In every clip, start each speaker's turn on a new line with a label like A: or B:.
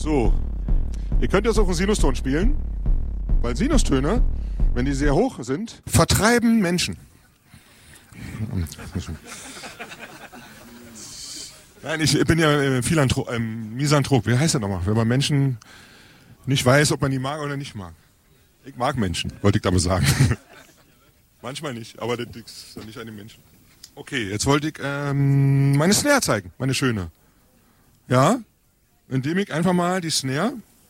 A: So, ihr könnt jetzt auch einen Sinuston spielen, weil Sinustöne, wenn die sehr hoch sind, vertreiben Menschen. Nein, ich bin ja Misanthrop. Wie heißt das nochmal? Wenn man Menschen nicht weiß, ob man die mag oder nicht mag. Ich mag Menschen, wollte ich damit sagen. Manchmal nicht, aber das liegt nicht an den Menschen. Okay, jetzt wollte ich meine Snare zeigen, meine schöne. Ja, indem ich einfach mal die Snare,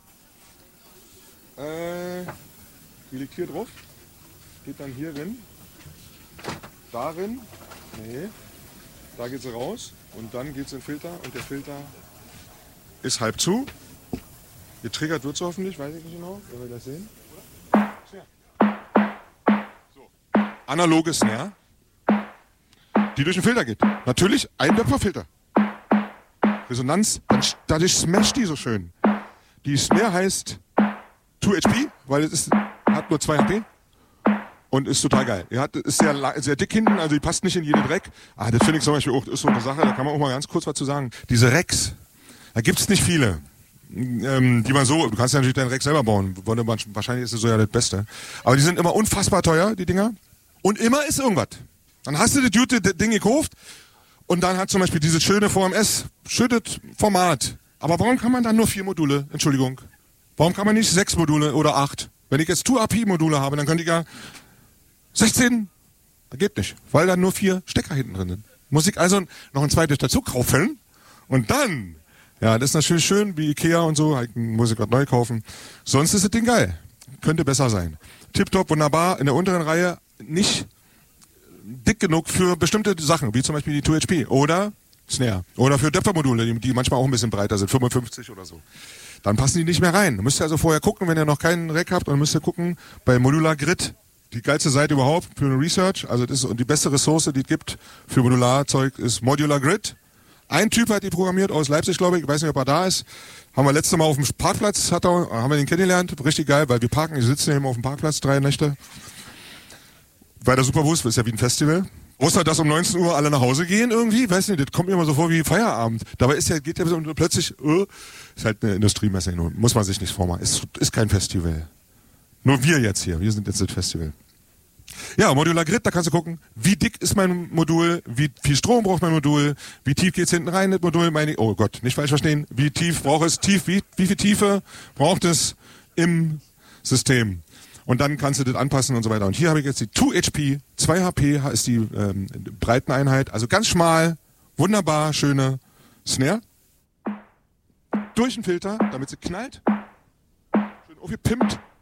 A: die liegt hier drauf, geht dann hier rein, darin, nee, da geht sie raus und dann geht sie in den Filter und der Filter ist halb zu. Getriggert wird sie hoffentlich, weiß ich nicht genau, wenn wir das sehen. So. Analoge Snare, die durch den Filter geht. Natürlich ein Webfilter. Resonanz, dadurch smasht die so schön. Die Snare heißt 2HP, weil es hat nur 2 HP und ist total geil. Ist sehr dick hinten, also die passt nicht in jeden Dreck. Das finde ich zum Beispiel auch, ist so eine Sache, da kann man auch mal ganz kurz was zu sagen. Diese Racks, da gibt es nicht viele, die man so, du kannst ja natürlich deinen Rack selber bauen, wahrscheinlich ist es so ja das Beste. Aber die sind immer unfassbar teuer, die Dinger. Und immer ist irgendwas. Dann hast du das gute Ding gekauft und dann hat zum Beispiel dieses schöne VMS, schönes Format. Aber warum kann man dann nur 4 Module? Entschuldigung. Warum kann man nicht 6 Module oder 8? Wenn ich jetzt 2AP-Module habe, dann könnte ich ja 16. Das geht nicht, weil da nur 4 Stecker hinten drin sind. Muss ich also noch ein zweites dazu kaufen und dann, ja, das ist natürlich schön, wie Ikea und so, muss ich gerade neu kaufen. Sonst ist das Ding geil. Könnte besser sein. Tipptopp, wunderbar, in der unteren Reihe nicht dick genug für bestimmte Sachen, wie zum Beispiel die 2HP oder Snare. Oder für Döpfermodule, die manchmal auch ein bisschen breiter sind, 55 oder so. Dann passen die nicht mehr rein. Müsst ihr also vorher gucken, wenn ihr noch keinen Rack habt, dann müsst ihr gucken bei Modular Grid. Die geilste Seite überhaupt für eine Research, also das ist die beste Ressource, die es gibt für Modularzeug, ist Modular Grid. Ein Typ hat die programmiert aus Leipzig, glaube ich weiß nicht, ob er da ist. Haben wir letztes Mal auf dem Parkplatz, haben wir den kennengelernt, richtig geil, weil wir parken, wir sitzen ja immer auf dem Parkplatz 3 Nächte. Weil der Superbus ist ja wie ein Festival. Außer, dass um 19 Uhr alle nach Hause gehen irgendwie, weiß nicht, das kommt mir immer so vor wie Feierabend. Dabei geht ja plötzlich, ist halt eine Industriemesse, muss man sich nicht vormachen. Ist kein Festival. Nur wir jetzt hier, wir sind jetzt das Festival. Ja, Modular Grid, da kannst du gucken, wie dick ist mein Modul, wie viel Strom braucht mein Modul, wie tief geht's hinten rein, das Modul, oh Gott, nicht falsch verstehen, wie tief braucht es, wie viel Tiefe braucht es im System. Und dann kannst du das anpassen und so weiter. Und hier habe ich jetzt die 2HP, 2 HP ist die Breiteneinheit, also ganz schmal, wunderbar, schöne Snare. Durch den Filter, damit sie knallt. Schön aufgepimpt.